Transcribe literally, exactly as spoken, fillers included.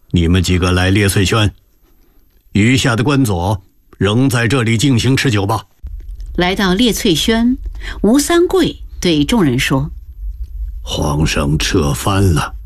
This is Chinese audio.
你们几个来列翠轩，余下的官佐仍在这里进行持酒吧。 来到列翠轩，吴三桂对众人说： 皇上撤藩了，